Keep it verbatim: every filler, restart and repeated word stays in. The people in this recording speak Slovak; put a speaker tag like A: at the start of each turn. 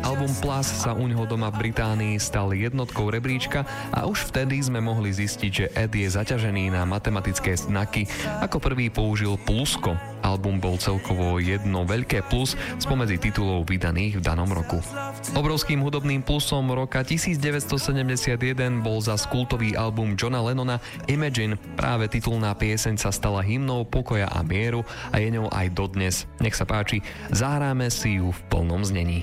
A: Album Plus sa u neho doma v Británii stal jednotkou rebríčka a už vtedy sme mohli zistiť, že Ed je zaťažený na matematické znaky. Ako prvý použil plusko. Album bol celkovo jedno veľké plus spomedzi titulov vydaných v danom roku. Obrovským hudobným plusom roka devätnásťsedemdesiatjeden bol zas kultový album Johna Lennona Imagine. Práve titulná pieseň sa stala hymnou pokoja a mieru a je ňou aj dodnes. Nech sa páči, zahráme si ju v plnom znení.